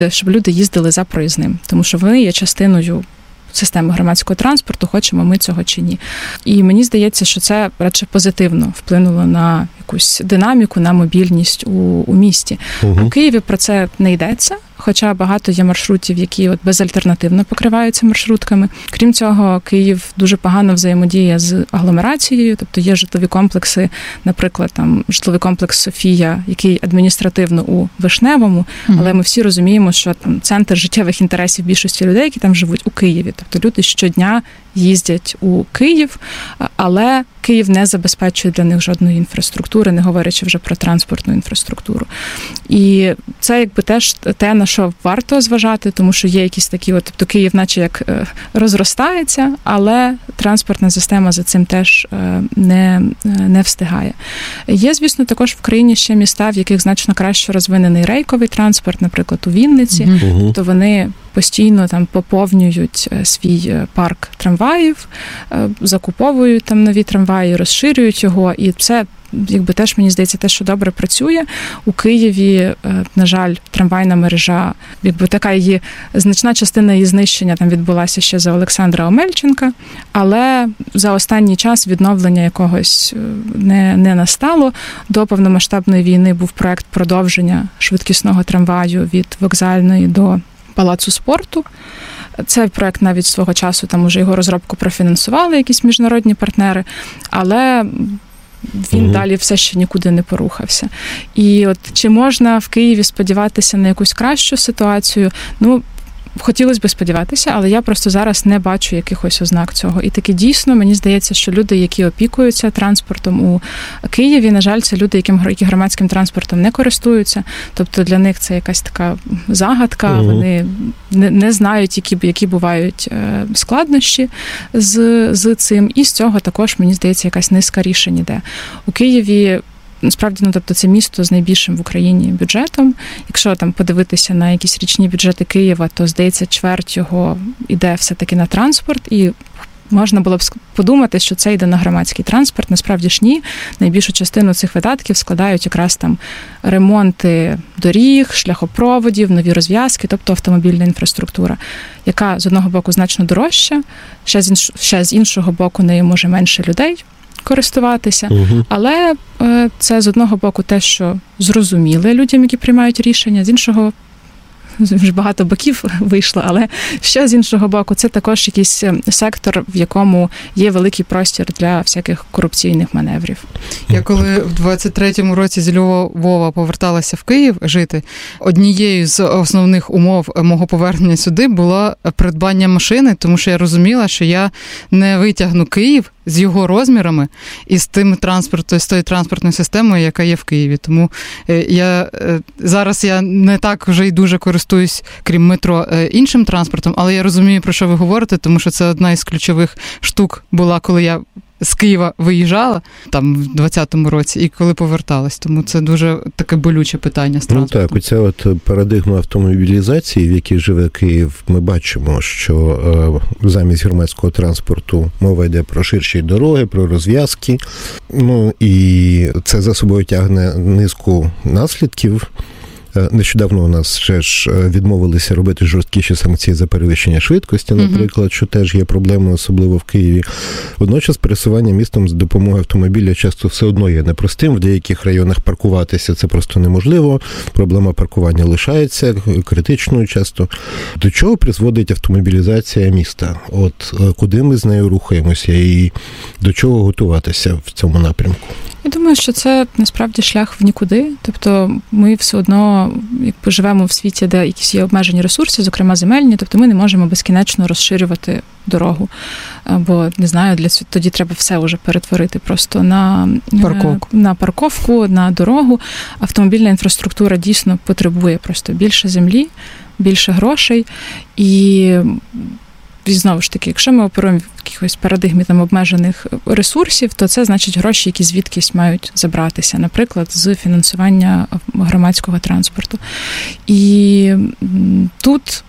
щоб люди їздили за проїзним, тому що вони є частиною системи громадського транспорту, хочемо ми цього чи ні. І мені здається, що це радше позитивно вплинуло на якусь динаміку, на мобільність у місті. У Києві про це не йдеться, хоча багато є маршрутів, які безальтернативно покриваються маршрутками. Крім цього, Київ дуже погано взаємодіє з агломерацією, тобто є житлові комплекси, наприклад, там житловий комплекс Софія, який адміністративно у Вишневому, але ми всі розуміємо, що там центр життєвих інтересів більшості людей, які там живуть, у Києві. Тобто люди щодня їздять у Київ, але Київ не забезпечує для них жодної інфраструктури, не говорячи вже про транспортну інфраструктуру. І це теж те, на що варто зважати, тому що є якісь такі, тобто Київ наче як розростається, але транспортна система за цим теж не встигає. Є, звісно, також в країні ще міста, в яких значно краще розвинений рейковий транспорт, наприклад, у Вінниці, то вони постійно там поповнюють свій парк трамваїв, закуповують там нові трамваї, розширюють його, і це теж, мені здається, те, що добре працює. У Києві, на жаль, трамвайна мережа, така її значна частина її знищення там відбулася ще за Олександра Омельченка, але за останній час відновлення якогось не настало. До повномасштабної війни був проект продовження швидкісного трамваю від Вокзальної до Палацу спорту. Цей проект навіть свого часу, там уже його розробку профінансували якісь міжнародні партнери, але він далі все ще нікуди не порухався. І чи можна в Києві сподіватися на якусь кращу ситуацію? Хотілося б сподіватися, але я просто зараз не бачу якихось ознак цього. І таки дійсно, мені здається, що люди, які опікуються транспортом у Києві, на жаль, це люди, які громадським транспортом не користуються. Тобто для них це якась така загадка, вони не знають, які бувають складнощі з цим. І з цього також, мені здається, якась низка рішень іде. У Києві насправді, тобто це місто з найбільшим в Україні бюджетом. Якщо там подивитися на якісь річні бюджети Києва, то, здається, чверть його йде все-таки на транспорт, і можна було б подумати, що це йде на громадський транспорт. Насправді ж ні. Найбільшу частину цих видатків складають якраз там ремонти доріг, шляхопроводів, нові розв'язки, тобто автомобільна інфраструктура, яка з одного боку значно дорожча, ще з іншого боку нею може менше людей користуватися. Але це з одного боку те, що зрозуміле людям, які приймають рішення, з іншого вже багато боків вийшло, але ще з іншого боку це також якийсь сектор, в якому є великий простір для всяких корупційних маневрів. Я коли в 23-му році зі Львова поверталася в Київ жити, однією з основних умов мого повернення сюди було придбання машини, тому що я розуміла, що я не витягну Київ з його розмірами і з тою транспортною системою, яка є в Києві. Тому зараз я не так вже й дуже користуюсь, крім метро, іншим транспортом, але я розумію, про що ви говорите, тому що це одна із ключових штук була, коли я з Києва виїжджала, там, в 20-му році, і коли поверталась. Тому це дуже таке болюче питання з транспортом. Так, оця парадигма автомобілізації, в якій живе Київ, ми бачимо, що замість громадського транспорту мова йде про ширші дороги, про розв'язки. І це за собою тягне низку наслідків. Нещодавно у нас ще ж відмовилися робити жорсткіші санкції за перевищення швидкості, наприклад, що теж є проблемою, особливо в Києві. Водночас пересування містом з допомогою автомобіля часто все одно є непростим. В деяких районах паркуватися це просто неможливо. Проблема паркування лишається критичною часто. До чого призводить автомобілізація міста? Куди ми з нею рухаємося і до чого готуватися в цьому напрямку? Я думаю, що це насправді шлях в нікуди. Тобто ми все одно живемо в світі, де якісь є обмежені ресурси, зокрема земельні, тобто ми не можемо безкінечно розширювати дорогу. Бо, не знаю, тоді треба все вже перетворити просто на парковку, на дорогу. Автомобільна інфраструктура дійсно потребує просто більше землі, більше грошей. І знову ж таки, якщо ми оперуємо в якихось парадигмі обмежених ресурсів, то це значить гроші, які звідкись мають забратися, наприклад, з фінансування громадського транспорту. І тут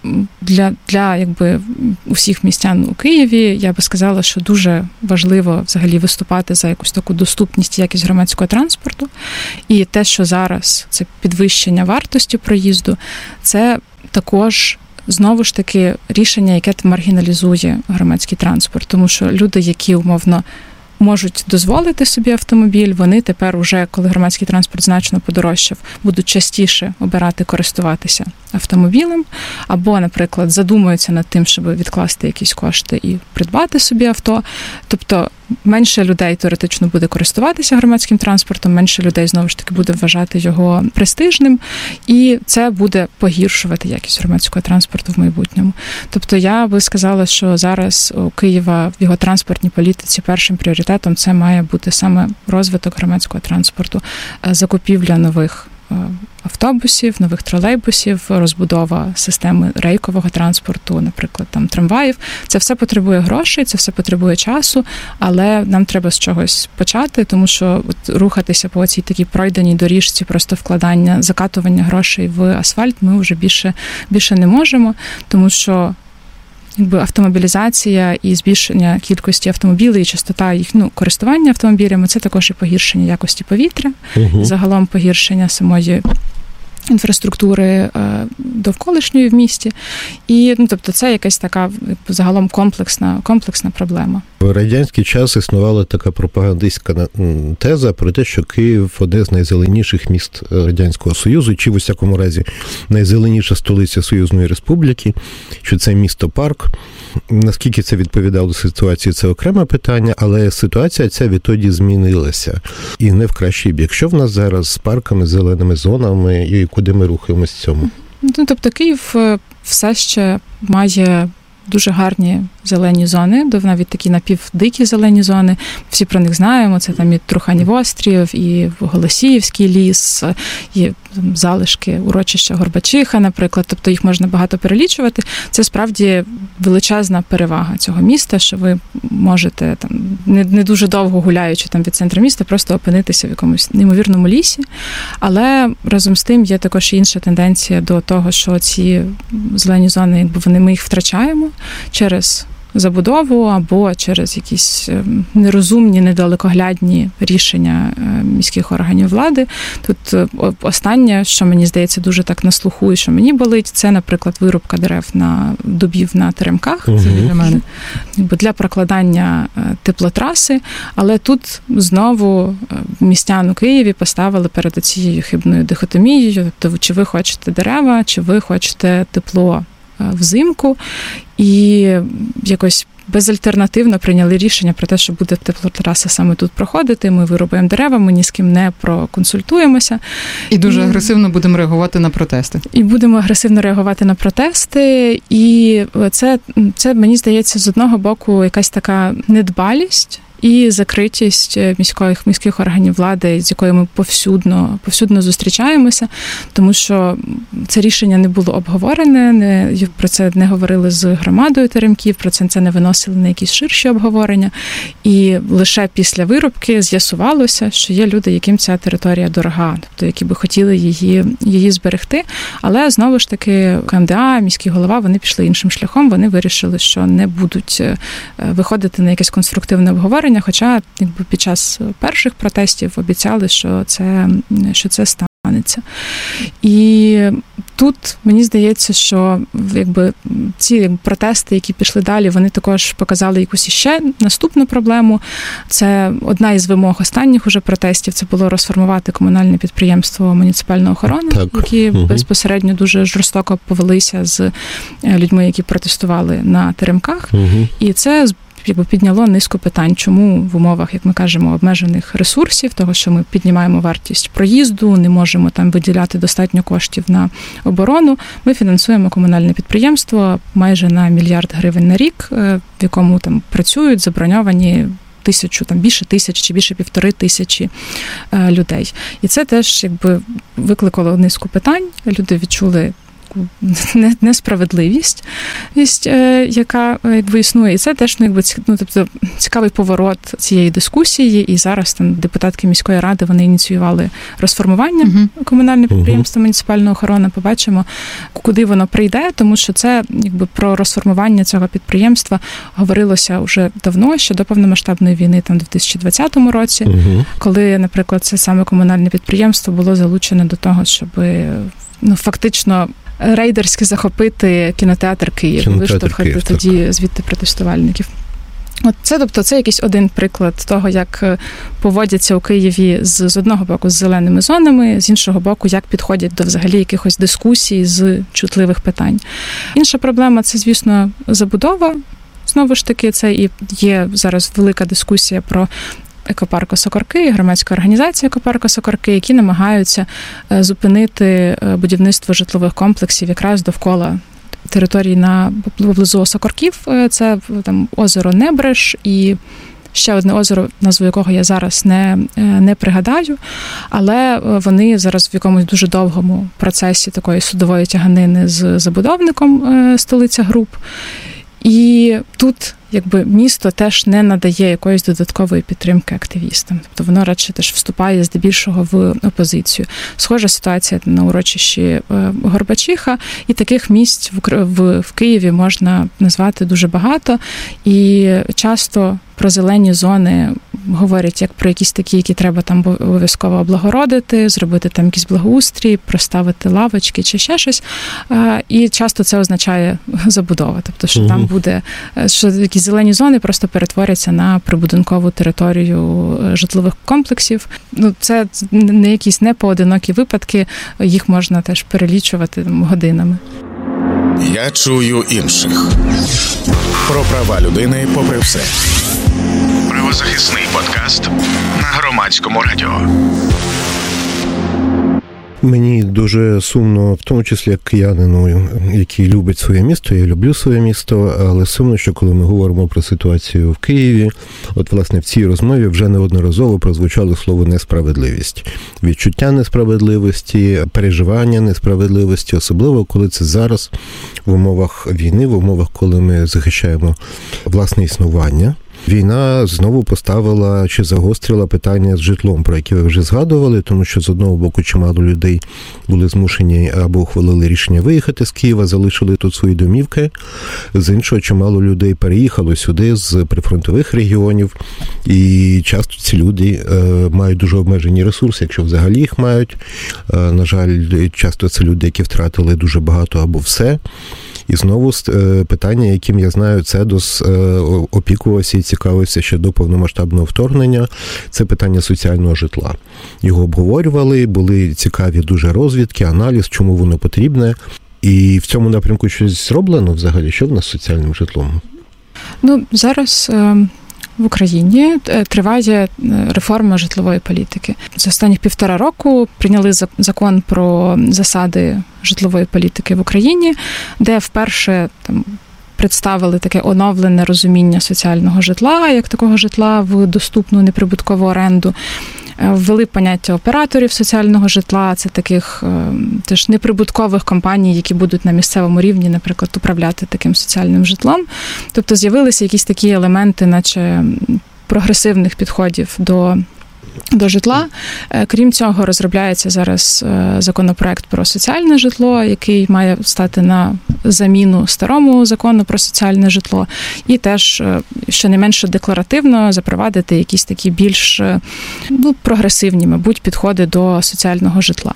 для якби усіх містян у Києві я би сказала, що дуже важливо взагалі виступати за якусь таку доступність і якість громадського транспорту. І те, що зараз це підвищення вартості проїзду, це також знову ж таки рішення, яке маргіналізує громадський транспорт, тому що люди, які умовно можуть дозволити собі автомобіль, вони тепер уже, коли громадський транспорт значно подорожчав, будуть частіше обирати користуватися автомобілем, або, наприклад, задумуються над тим, щоб відкласти якісь кошти і придбати собі авто. Тобто менше людей теоретично буде користуватися громадським транспортом, менше людей, знову ж таки, буде вважати його престижним, і це буде погіршувати якість громадського транспорту в майбутньому. Тобто я би сказала, що зараз у Києва в його транспортній політиці першим пріоритетом це має бути саме розвиток громадського транспорту, закупівля нових автобусів, нових тролейбусів, розбудова системи рейкового транспорту, наприклад, там трамваїв. Це все потребує грошей, це все потребує часу, але нам треба з чогось почати, тому що рухатися по цій такій пройденій доріжці, просто вкладання, закатування грошей в асфальт ми вже більше не можемо, тому що якби автомобілізація і збільшення кількості автомобілів і частота їх користування автомобілями – це також і погіршення якості повітря, загалом погіршення самої інфраструктури довколишньої в місті. І, тобто, це якась така загалом комплексна проблема. В радянський час існувала така пропагандистська теза про те, що Київ – одне з найзеленіших міст Радянського Союзу, чи в усякому разі найзеленіша столиця Союзної Республіки, що це місто-парк. Наскільки це відповідало ситуації, це окреме питання, але ситуація ця відтоді змінилася. І не в кращий бік. Що в нас зараз з парками, з зеленими зонами і куди ми рухаємось в цьому? Тобто Київ все ще має дуже гарні зелені зони, навіть такі напівдикі зелені зони. Всі про них знаємо. Це там і Труханів острів, і Голосіївський ліс, і там залишки урочища Горбачиха, наприклад. Тобто їх можна багато перелічувати. Це справді величезна перевага цього міста, що ви можете там не дуже довго гуляючи там від центру міста, просто опинитися в якомусь неймовірному лісі. Але разом з тим є також інша тенденція до того, що ці зелені зони, ми їх втрачаємо через забудову або через якісь нерозумні, недалекоглядні рішення міських органів влади. Тут останнє, що мені здається дуже так на слуху і що мені болить, це, наприклад, вирубка дерев на дубів на теремках. Це для мене для прокладання теплотраси, але тут знову містян у Києві поставили перед цією хибною дихотомією, тобто чи ви хочете дерева, чи ви хочете тепло взимку, і якось безальтернативно прийняли рішення про те, що буде теплотраса саме тут проходити, ми вирубаємо дерева, ми ні з ким не проконсультуємося. І дуже агресивно будемо реагувати на протести. І будемо агресивно реагувати на протести, і це мені здається, з одного боку, якась така недбалість і закритість міських органів влади, з якою ми повсюдно зустрічаємося, тому що це рішення не було обговорене, про це не говорили з громадою теремків, про це не виносили на якісь ширші обговорення. І лише після вирубки з'ясувалося, що є люди, яким ця територія дорога, тобто які би хотіли її зберегти. Але знову ж таки КМДА, міський голова, вони пішли іншим шляхом, вони вирішили, що не будуть виходити на якесь конструктивне обговорення, хоча під час перших протестів обіцяли, що це станеться. І тут мені здається, що ці протести, які пішли далі, вони також показали якусь іще наступну проблему. Це одна із вимог останніх уже протестів, це було розформувати комунальне підприємство «Муніципальна охорона», які безпосередньо дуже жорстоко повелися з людьми, які протестували на теремках. І це підняло низку питань, чому в умовах, як ми кажемо, обмежених ресурсів, того, що ми піднімаємо вартість проїзду, не можемо там виділяти достатньо коштів на оборону, ми фінансуємо комунальне підприємство майже на 1 мільярд гривень на рік, в якому там працюють заброньовані більше 1000 чи більше 1500 людей. І це теж викликало низку питань, люди відчули несправедливість. яка якби існує. І це теж тобто, цікавий поворот цієї дискусії. І зараз там депутатки міської ради, вони ініціювали розформування комунального підприємства «Муніципальна охорона». Побачимо, куди воно прийде, тому що це якби про розформування цього підприємства говорилося вже давно, ще до повномасштабної війни, там в 2020 році, коли, наприклад, це саме комунальне підприємство було залучене до того, щоб фактично рейдерськи захопити кінотеатр Київ, виштовхати тоді звідти протестувальників. От це якийсь один приклад того, як поводяться у Києві з одного боку з зеленими зонами, з іншого боку, як підходять до взагалі якихось дискусій з чутливих питань. Інша проблема – це, звісно, забудова. Знову ж таки, це і є зараз велика дискусія про екопарк Осокорки, громадська організація екопарк Осокорки, які намагаються зупинити будівництво житлових комплексів якраз довкола території поблизу Осокорків. Це там озеро Небреш і ще одне озеро, назву якого я зараз не пригадаю, але вони зараз в якомусь дуже довгому процесі такої судової тяганини з забудовником столиця груп. І тут якби місто теж не надає якоїсь додаткової підтримки активістам. Тобто воно радше теж вступає здебільшого в опозицію. Схожа ситуація на урочищі Горбачиха, і таких місць в Києві можна назвати дуже багато. І часто про зелені зони говорять як про якісь такі, які треба там обов'язково облагородити, зробити там якийсь благоустрій, проставити лавочки чи ще щось. І часто це означає забудова. Тобто, що там буде, що якісь зелені зони просто перетворяться на прибудинкову територію житлових комплексів. Це не якісь непоодинокі випадки, їх можна теж перелічувати годинами. Я чую інших. Про права людини попри все. Правозахисний подкаст на Громадському радіо. Мені дуже сумно, в тому числі як киянину, який любить своє місто, я люблю своє місто, але сумно, що коли ми говоримо про ситуацію в Києві, от власне в цій розмові вже неодноразово прозвучало слово несправедливість. Відчуття несправедливості, переживання несправедливості, особливо коли це зараз в умовах війни, в умовах, коли ми захищаємо власне існування. Війна знову поставила чи загострила питання з житлом, про яке ви вже згадували, тому що з одного боку чимало людей були змушені або ухвалили рішення виїхати з Києва, залишили тут свої домівки, з іншого чимало людей переїхало сюди з прифронтових регіонів, і часто ці люди мають дуже обмежені ресурси, якщо взагалі їх мають. На жаль, часто це люди, які втратили дуже багато або все. І знову питання, яким я знаю, Цедос опікувався і цікавився ще до повномасштабного вторгнення, це питання соціального житла. Його обговорювали, були цікаві дуже розвідки, аналіз, чому воно потрібне. І в цьому напрямку щось зроблено взагалі? Що в нас з соціальним житлом? Зараз в Україні триває реформа житлової політики. За останніх 1,5 року прийняли закон про засади житлової політики в Україні, де вперше представили таке оновлене розуміння соціального житла, як такого житла в доступну неприбуткову оренду. Ввели поняття операторів соціального житла, це таких теж неприбуткових компаній, які будуть на місцевому рівні, наприклад, управляти таким соціальним житлом. Тобто з'явилися якісь такі елементи, наче прогресивних підходів до житла. Крім цього, розробляється зараз законопроект про соціальне житло, який має стати на заміну старому закону про соціальне житло. І теж, щонайменше декларативно, запровадити якісь такі більш прогресивні, мабуть, підходи до соціального житла.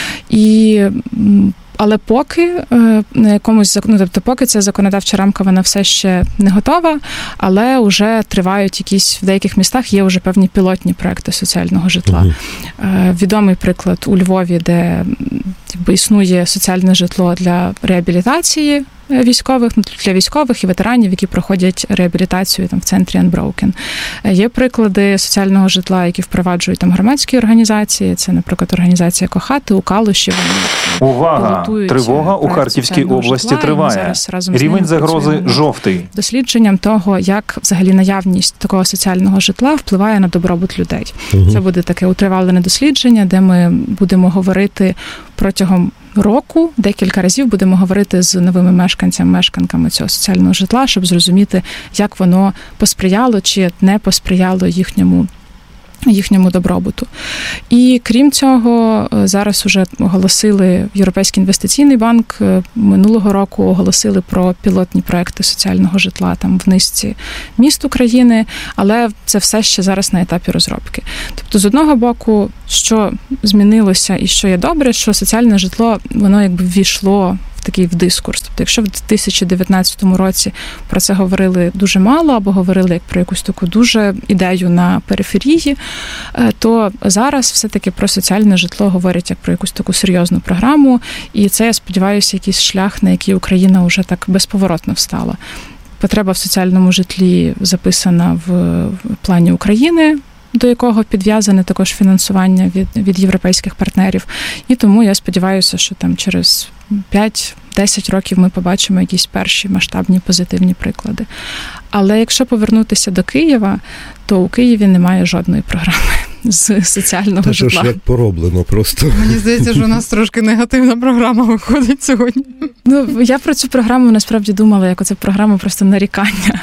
Але поки на якомусь поки ця законодавча рамка, вона все ще не готова, але вже тривають якісь, в деяких містах є вже певні пілотні проекти соціального житла. Відомий приклад у Львові, де існує соціальне житло для реабілітації військових, для військових і ветеранів, які проходять реабілітацію в центрі Unbroken. Є приклади соціального житла, які впроваджують громадські організації. Це, наприклад, організація «Кохати» у Калуші. Увага! Тривога у Харківській області триває. Рівень загрози жовтий. Дослідженням того, як взагалі наявність такого соціального житла впливає на добробут людей. Це буде таке утривалене дослідження, де ми будемо говорити протягом року декілька разів будемо говорити з новими мешканками цього соціального житла, щоб зрозуміти, як воно посприяло чи не посприяло їхньому добробуту. І крім цього, зараз уже оголосили, Європейський інвестиційний банк минулого року оголосили про пілотні проекти соціального житла там в низці міст України, але це все ще зараз на етапі розробки. Тобто, з одного боку, що змінилося і що є добре, що соціальне житло, воно якби ввійшло в дискурс. Тобто, якщо в 2019 році про це говорили дуже мало, або говорили як про якусь таку дуже ідею на периферії, то зараз все-таки про соціальне житло говорять як про якусь таку серйозну програму, і це, я сподіваюся, якийсь шлях, на який Україна вже так безповоротно встала. Потреба в соціальному житлі записана в плані України, до якого підв'язане також фінансування від європейських партнерів. І тому я сподіваюся, що там через 5-10 років ми побачимо якісь перші масштабні позитивні приклади. Але якщо повернутися до Києва, то у Києві немає жодної програми з соціального житла. Це ж як пороблено просто. Мені здається, що у нас трошки негативна програма виходить сьогодні. Я про цю програму насправді думала, як оце програма просто нарікання.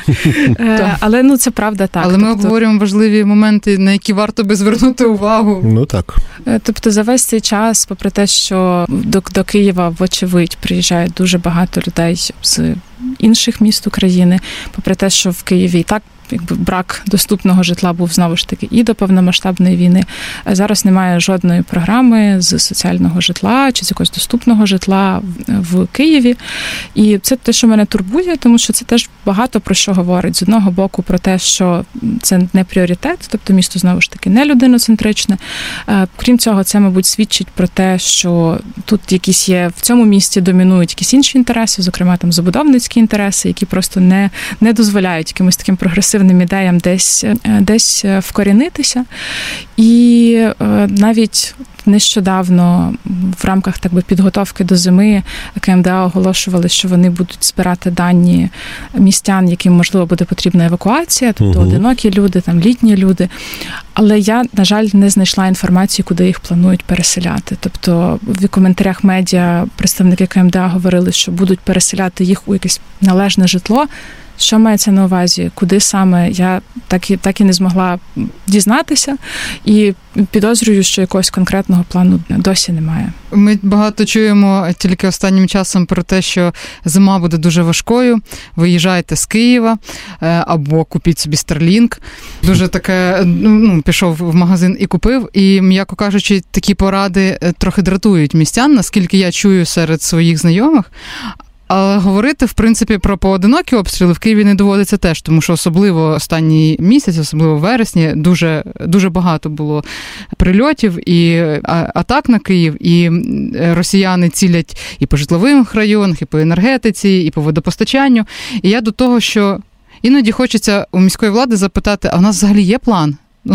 Але це правда так. Але ми обговорюємо важливі моменти, на які варто би звернути увагу. Ну так. Тобто за весь цей час, попри те, що до Києва, вочевидь, приїжджає дуже багато людей з інших міст України, попри те, що в Києві і так брак доступного житла був знову ж таки і до повномасштабної війни. Зараз немає жодної програми з соціального житла чи з якогось доступного житла в Києві. І це те, що мене турбує, тому що це теж багато про що говорить. З одного боку про те, що це не пріоритет, тобто місто знову ж таки не людиноцентричне. Крім цього, це, мабуть, свідчить про те, що тут якісь є, в цьому місті домінують якісь інші інтереси, зокрема там забудовницькі інтереси, які просто не дозволяють якимось таким прогресивним ідеям десь вкорінитися. І навіть нещодавно в рамках підготовки до зими КМДА оголошували, що вони будуть збирати дані містян, яким, можливо, буде потрібна евакуація, тобто одинокі люди, літні люди. Але я, на жаль, не знайшла інформації, куди їх планують переселяти. Тобто в коментарях медіа представники КМДА говорили, що будуть переселяти їх у якесь належне житло. Що мається на увазі, куди саме, я так і не змогла дізнатися. І підозрюю, що якогось конкретного плану досі немає. Ми багато чуємо тільки останнім часом про те, що зима буде дуже важкою. Виїжджайте з Києва або купіть собі Starlink. Дуже таке, пішов в магазин і купив. І, м'яко кажучи, такі поради трохи дратують містян, наскільки я чую серед своїх знайомих. Але говорити, в принципі, про поодинокі обстріли в Києві не доводиться теж, тому що особливо останній місяць, особливо в вересні, дуже, дуже багато було прильотів і атак на Київ, і росіяни цілять і по житлових районах, і по енергетиці, і по водопостачанню. І я до того, що іноді хочеться у міської влади запитати, а в нас взагалі є план?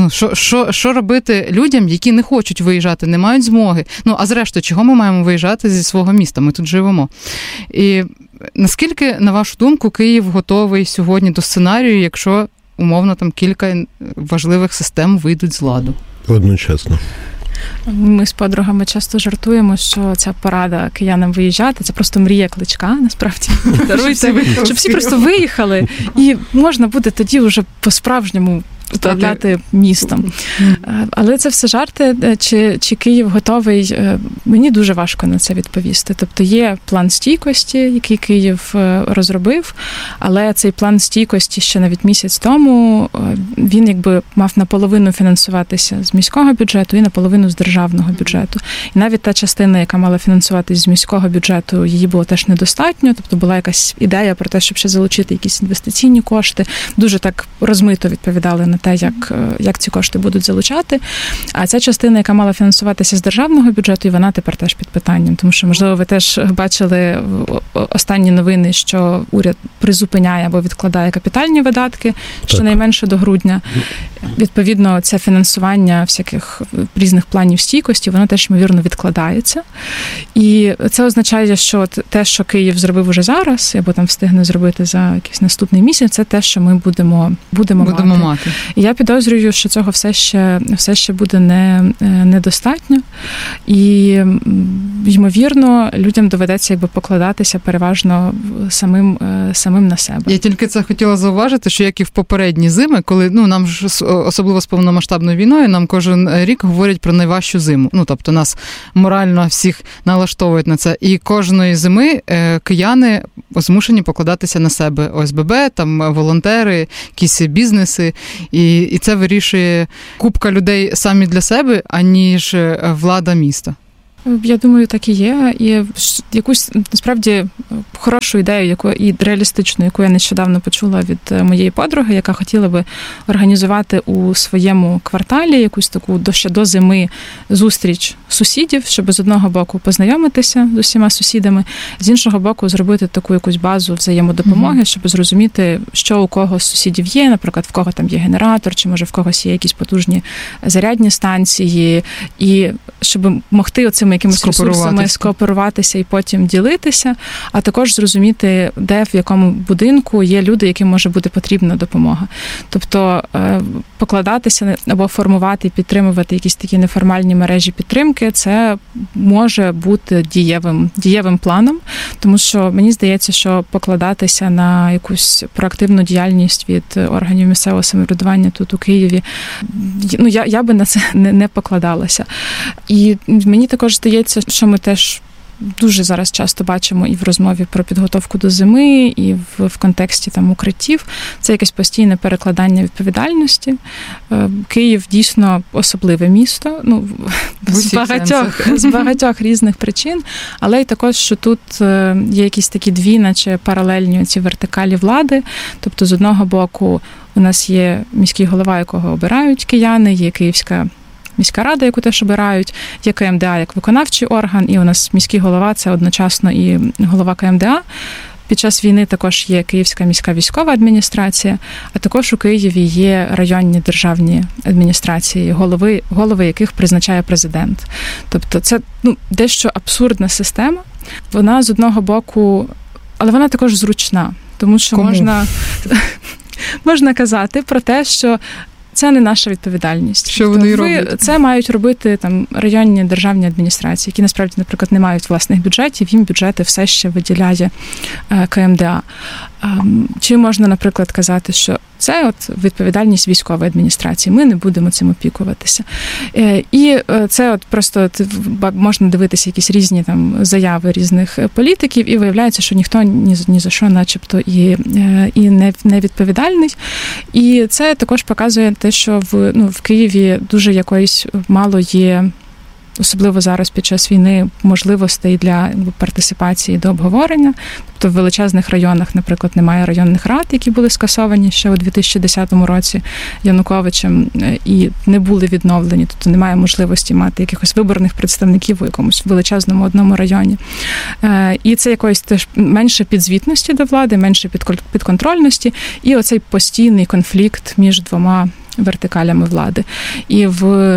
Що робити людям, які не хочуть виїжджати, не мають змоги? А зрештою, чого ми маємо виїжджати зі свого міста? Ми тут живемо. І наскільки, на вашу думку, Київ готовий сьогодні до сценарію, якщо, умовно, там кілька важливих систем вийдуть з ладу? Одночасно. Ми з подругами часто жартуємо, що ця порада киянам виїжджати, це просто мрія Кличка, насправді. Даруйте, щоб всі просто виїхали, і можна буде тоді вже по-справжньому управляти містом. Але це все жарти. Чи Київ готовий? Мені дуже важко на це відповісти. Тобто є план стійкості, який Київ розробив, але цей план стійкості ще навіть місяць тому, він мав наполовину фінансуватися з міського бюджету і наполовину з державного бюджету. І навіть та частина, яка мала фінансуватися з міського бюджету, її було теж недостатньо. Тобто була якась ідея про те, щоб ще залучити якісь інвестиційні кошти. Дуже так розмито відповідали на те, як ці кошти будуть залучати. А ця частина, яка мала фінансуватися з державного бюджету, і вона тепер теж під питанням. Тому що, можливо, ви теж бачили останні новини, що уряд призупиняє або відкладає капітальні видатки, щонайменше до грудня. Відповідно, це фінансування всяких різних планів стійкості, воно теж, ймовірно, відкладається. І це означає, що те, що Київ зробив уже зараз, або там встигне зробити за якийсь наступний місяць, це те, що ми будемо мати. І я підозрюю, що цього все ще буде недостатньо. І, ймовірно, людям доведеться покладатися переважно самим на себе. Я тільки це хотіла зауважити, що як і в попередні зими, коли нам ж особливо з повномасштабною війною, нам кожен рік говорять про найважчу зиму. Тобто нас морально всіх налаштовують на це. І кожної зими кияни змушені покладатися на себе. ОСББ, там волонтери, якісь бізнеси. І це вирішує купка людей самі для себе, аніж влада міста. Я думаю, так і є. І якусь, насправді, хорошу ідею, і реалістичну, яку я нещодавно почула від моєї подруги, яка хотіла би організувати у своєму кварталі якусь таку ще до зими зустріч сусідів, щоб з одного боку познайомитися з усіма сусідами, з іншого боку зробити таку якусь базу взаємодопомоги, щоб зрозуміти, що у кого з сусідів є, наприклад, в кого там є генератор, чи може в когось є якісь потужні зарядні станції, і щоб могти оцими якимись ресурсами скооперуватися і потім ділитися, а також зрозуміти, де, в якому будинку є люди, яким може бути потрібна допомога. Тобто покладатися або формувати і підтримувати якісь такі неформальні мережі підтримки, це може бути дієвим планом, тому що мені здається, що покладатися на якусь проактивну діяльність від органів місцевого самоврядування тут у Києві, я би на це не покладалася. І мені також здається, що ми теж дуже зараз часто бачимо і в розмові про підготовку до зими, і в контексті там укриттів. Це якесь постійне перекладання відповідальності. Київ дійсно особливе місто, з багатьох різних причин, але й також, що тут є якісь такі дві, наче паралельні ці вертикалі влади. Тобто, з одного боку, у нас є міський голова, якого обирають кияни, є Київська міська рада, яку теж обирають, є КМДА як виконавчий орган, і у нас міський голова – це одночасно і голова КМДА. Під час війни також є Київська міська військова адміністрація, а також у Києві є районні державні адміністрації, голови яких призначає президент. Тобто це дещо абсурдна система. Вона з одного боку, але вона також зручна, тому що можна казати про те, що це не наша відповідальність. Що вони роблять? Це мають робити там районні державні адміністрації, які насправді, наприклад, не мають власних бюджетів, їм бюджети все ще виділяє КМДА. Чи можна, наприклад, казати, що це відповідальність військової адміністрації, ми не будемо цим опікуватися. І це просто можна дивитися якісь різні там заяви різних політиків, і виявляється, що ніхто ні за що начебто і не відповідальний. І це також показує те, що в Києві дуже якоїсь мало є, особливо зараз під час війни, можливостей для партисипації до обговорення. Тобто в величезних районах, наприклад, немає районних рад, які були скасовані ще у 2010 році Януковичем і не були відновлені. Тобто немає можливості мати якихось виборних представників у якомусь величезному одному районі. І це якоїсь теж менше підзвітності до влади, менше підконтрольності і оцей постійний конфлікт між двома вертикалями влади. І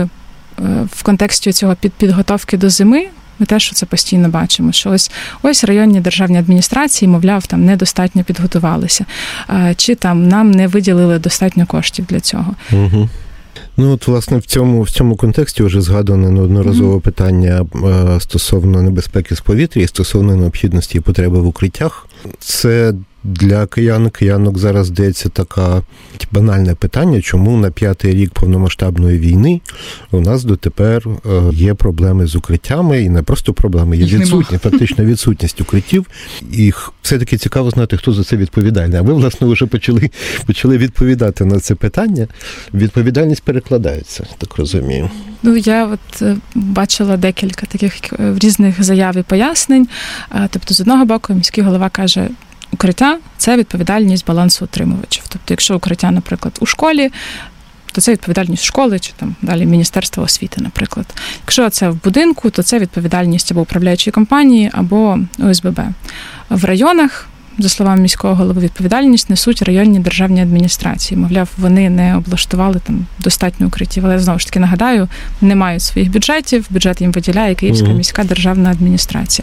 в контексті цього підготовки до зими ми теж це постійно бачимо, що ось районні державні адміністрації, мовляв, там недостатньо підготувалися, чи там нам не виділили достатньо коштів для цього. Угу. Власне, в цьому контексті вже згадане неодноразово питання стосовно небезпеки з повітря і стосовно необхідності і потреби в укриттях. Це для киянок зараз, здається, таке банальне питання, чому на 5-й рік повномасштабної війни у нас дотепер є проблеми з укриттями, і не просто проблеми, є фактично відсутність укриттів. І все-таки цікаво знати, хто за це відповідальний. А ви, власне, вже почали відповідати на це питання. Відповідальність перекладається, так розумію. Я бачила декілька таких різних заяв і пояснень. Тобто, з одного боку, міський голова каже, укриття – це відповідальність балансоутримувачів. Тобто, якщо укриття, наприклад, у школі, то це відповідальність школи чи там далі Міністерства освіти, наприклад. Якщо це в будинку, то це відповідальність або управляючої компанії, або ОСББ. В районах за словами міського голови, відповідальність несуть районні державні адміністрації. Мовляв, вони не облаштували там достатньо укриттів. Але, знову ж таки, нагадаю, не мають своїх бюджетів, бюджет їм виділяє Київська міська державна адміністрація.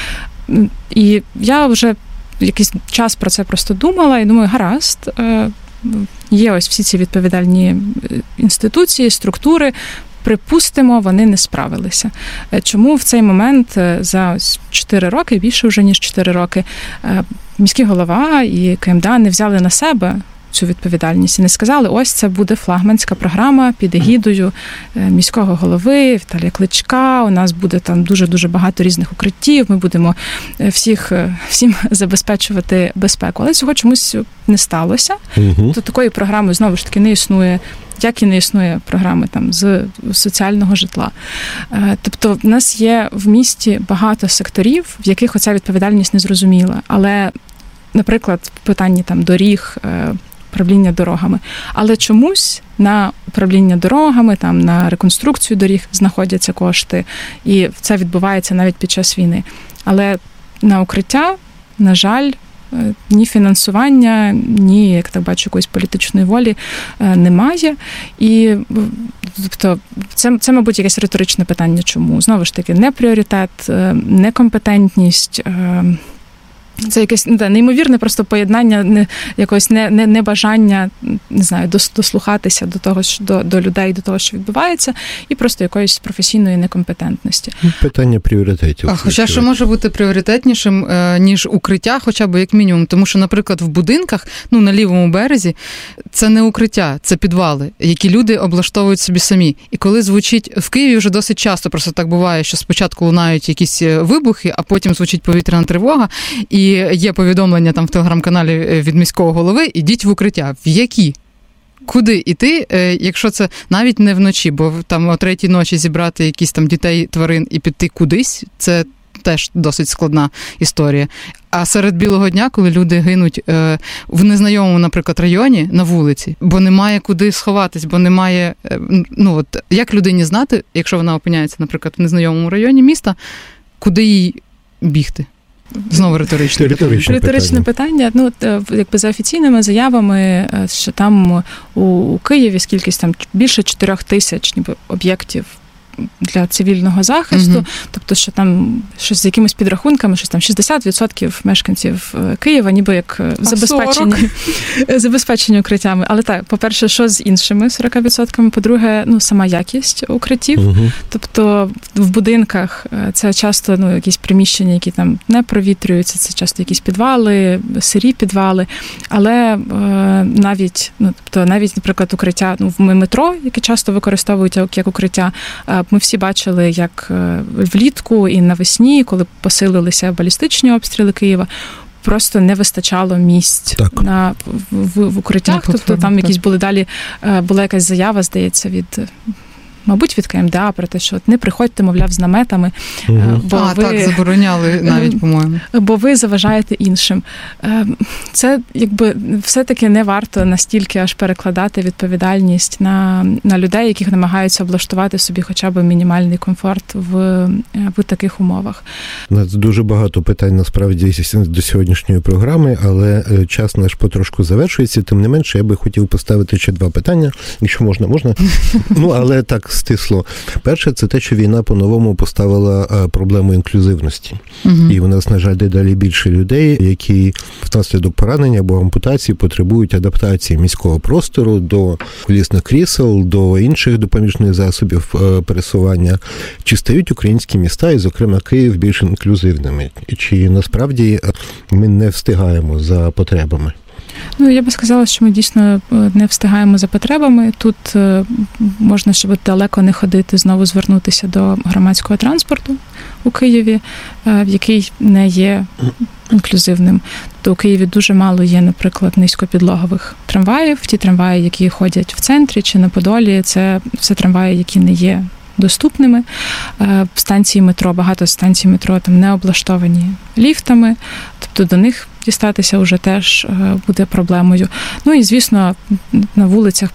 І я вже якийсь час про це просто думала і думаю, гаразд, є ось всі ці відповідальні інституції, структури, припустимо, вони не справилися. Чому в цей момент за 4 роки, більше вже ніж 4 роки, міський голова і КМДА не взяли на себе цю відповідальність і не сказали, ось це буде флагманська програма під егідою міського голови Віталія Кличка, у нас буде там дуже-дуже багато різних укриттів, ми будемо всім забезпечувати безпеку. Але цього чомусь не сталося. То такої програми, знову ж таки, не існує, як і не існує програми там з соціального житла. Тобто в нас є в місті багато секторів, в яких оця відповідальність не зрозуміла. Але, наприклад, в питанні там доріг, управління дорогами. Але чомусь на управління дорогами, там на реконструкцію доріг знаходяться кошти, і це відбувається навіть під час війни. Але на укриття, на жаль, ні фінансування, ні, як так бачу, якоїсь політичної волі немає. І тобто, це, мабуть, якесь риторичне питання. Чому? Знову ж таки, не пріоритет, некомпетентність. Це якесь неймовірне просто поєднання якогось небажання, не знаю, дослухатися до того, до людей, до того, що відбувається, і просто якоїсь професійної некомпетентності. Питання пріоритетів. Хоча що може бути пріоритетнішим, ніж укриття, хоча б як мінімум. Тому що, наприклад, в будинках, на лівому березі, це не укриття, це підвали, які люди облаштовують собі самі. І коли звучить, в Києві вже досить часто просто так буває, що спочатку лунають якісь вибухи, а потім звучить повітряна тривога, і є повідомлення там в телеграм-каналі від міського голови, ідіть в укриття. В які? Куди йти, якщо це навіть не вночі, бо там о 3-й ночі зібрати якісь там дітей, тварин і піти кудись, це теж досить складна історія. А серед білого дня, коли люди гинуть в незнайомому, наприклад, районі на вулиці, бо немає куди сховатись, бо немає, як людині знати, якщо вона опиняється, наприклад, в незнайомому районі міста, куди їй бігти? Знову риторичне питання. Якби за офіційними заявами, що там у Києві скількись там більше 4 тисяч об'єктів для цивільного захисту, тобто, що там щось з якимись підрахунками, щось там 60% мешканців Києва ніби як забезпечені укриттями. Але так, по-перше, що з іншими 40%? По-друге, сама якість укриттів. Тобто в будинках це часто якісь приміщення, які там не провітрюються, це часто якісь підвали, сирі підвали. Але навіть, наприклад, укриття в метро, яке часто використовують як укриття, ми всі бачили, як влітку і навесні, коли посилилися балістичні обстріли Києва, просто не вистачало місць в укриттях. Тобто там якісь була якась заява, здається, від КМДА про те, що не приходьте, мовляв, з наметами, бо ви... так, забороняли навіть, по-моєму. Бо ви заважаєте іншим. Це, все-таки не варто настільки аж перекладати відповідальність на людей, яких намагаються облаштувати собі хоча б мінімальний комфорт в таких умовах. У нас дуже багато питань, насправді, до сьогоднішньої програми, але час наш потрошку завершується. Тим не менше, я би хотів поставити ще 2 питання, якщо можна. Але так, стисло. Перше, це те, що війна по-новому поставила проблему інклюзивності. І у нас, на жаль, дедалі більше людей, які внаслідок поранення або ампутації потребують адаптації міського простору до колісних крісел, до інших допоміжних засобів пересування. Чи стають українські міста, і, зокрема, Київ, більш інклюзивними? Чи насправді ми не встигаємо за потребами? Я би сказала, що ми дійсно не встигаємо за потребами. Тут можна, щоб далеко не ходити, знову звернутися до громадського транспорту у Києві, який не є інклюзивним. То у Києві дуже мало є, наприклад, низькопідлогових трамваїв. Ті трамваї, які ходять в центрі чи на Подолі, це все трамваї, які не є доступними. Станції метро, багато станцій метро там не облаштовані ліфтами, тобто до них дістатися вже теж буде проблемою. І, звісно, на вулицях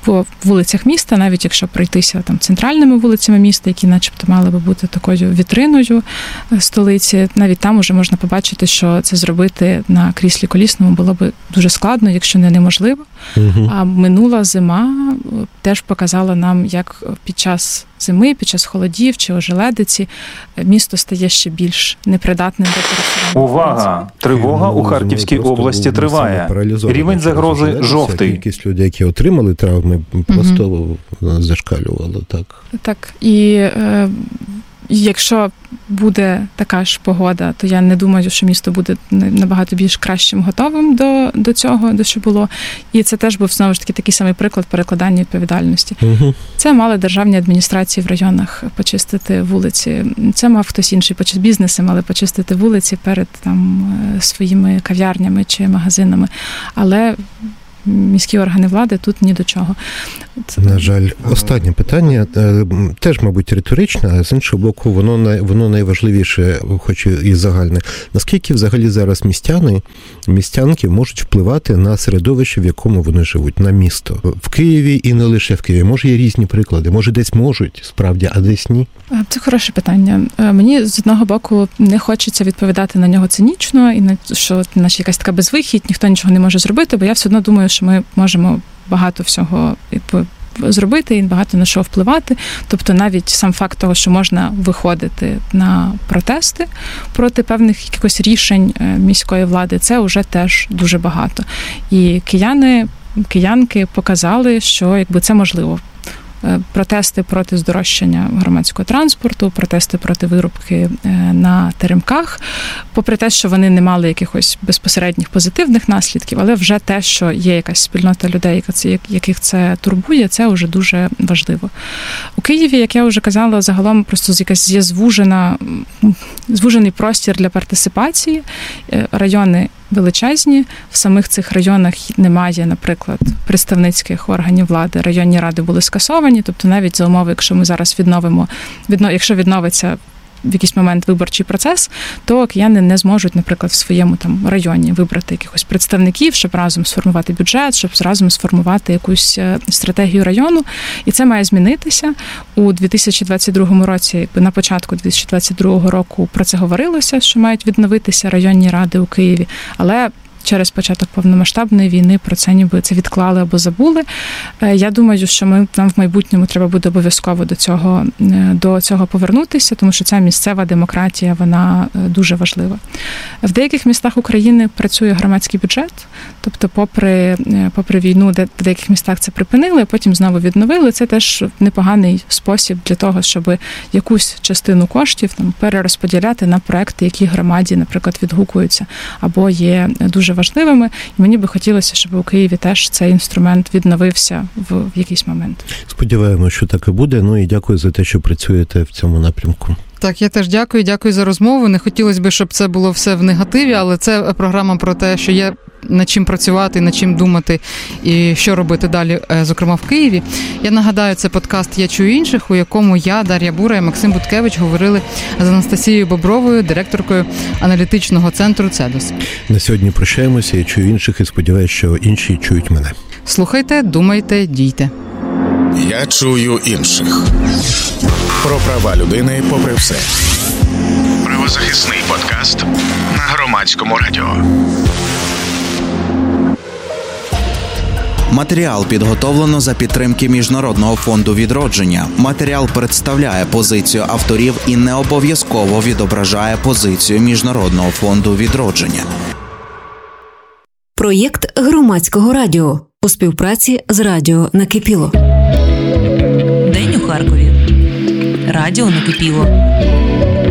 по вулицях міста, навіть якщо пройтися там центральними вулицями міста, які начебто мали би бути такою вітриною столиці, навіть там уже можна побачити, що це зробити на кріслі колісному було би дуже складно, якщо не неможливо. А минула зима теж показала нам, як під час зими, під час холодів чи ожеледиці місто стає ще більш непридатним до пересування. Увага! Тривога у Харківській області триває. Рівень загрози жовтий. Кількість людей, які отримали травми, просто зашкалювало, так. Так, і якщо буде така ж погода, то я не думаю, що місто буде набагато більш кращим готовим до цього, до що було. І це теж був, знову ж таки, такий самий приклад перекладання відповідальності. Це мали державні адміністрації в районах почистити вулиці. Це мав хтось інший, бізнеси мали почистити вулиці перед там своїми кав'ярнями чи магазинами. Але міські органи влади тут ні до чого. На жаль, останнє питання, теж, мабуть, риторичне, а з іншого боку, воно найважливіше, хоч і загальне. Наскільки взагалі зараз містянки можуть впливати на середовище, в якому вони живуть, на місто? В Києві і не лише в Києві. Може, є різні приклади. Може, десь можуть, справді, а десь ні? Це хороше питання. Мені, з одного боку, не хочеться відповідати на нього цинічно, і що наче якась така безвихідь, ніхто нічого не може зробити, бо я все одно думаю, що ми можемо багато всього зробити і багато на що впливати. Тобто навіть сам факт того, що можна виходити на протести проти певних якихось рішень міської влади, це вже теж дуже багато. І киянки показали, що якби це можливо. Протести проти здорожчання громадського транспорту, протести проти вирубки на теремках, попри те, що вони не мали якихось безпосередніх позитивних наслідків, але вже те, що є якась спільнота людей, яких це турбує, це вже дуже важливо. У Києві, як я вже казала, загалом просто якась є звужений простір для партисипації. Райони величезні, в самих цих районах немає, наприклад, представницьких органів влади, районні ради були скасовані, тобто навіть за умови, якщо ми зараз якщо відновиться в якийсь момент виборчий процес, то кияни не зможуть, наприклад, в своєму там районі вибрати якихось представників, щоб разом сформувати бюджет, щоб разом сформувати якусь стратегію району. І це має змінитися. У 2022 році, на початку 2022 року про це говорилося, що мають відновитися районні ради у Києві, але через початок повномасштабної війни про це ніби це відклали або забули. Я думаю, що нам в майбутньому треба буде обов'язково до цього повернутися, тому що ця місцева демократія, вона дуже важлива. В деяких містах України працює громадський бюджет, тобто попри війну, де в деяких містах це припинили, а потім знову відновили. Це теж непоганий спосіб для того, щоб якусь частину коштів там перерозподіляти на проекти, які громаді, наприклад, відгукуються або є дуже важливими. І мені би хотілося, щоб у Києві теж цей інструмент відновився в якийсь момент. Сподіваємося, що так і буде. Ну і дякую за те, що працюєте в цьому напрямку. Так, я теж дякую за розмову. Не хотілося б, щоб це було все в негативі, але це програма про те, що є над чим працювати, над чим думати і що робити далі, зокрема в Києві. Я нагадаю, це подкаст «Я чую інших», у якому я, Дар'я Бура і Максим Буткевич говорили з Анастасією Бобровою, директоркою аналітичного центру «Цедос». На сьогодні прощаємося, я чую інших і сподіваюся, що інші чують мене. Слухайте, думайте, дійте. Я чую інших. Про права людини попри все. Правозахисний подкаст на Громадському радіо. Матеріал підготовлено за підтримки Міжнародного фонду відродження. Матеріал представляє позицію авторів і не обов'язково відображає позицію Міжнародного фонду відродження. Проєкт Громадського радіо у співпраці з Радіо Накипіло. День у Харкові. Радіо Накипіло.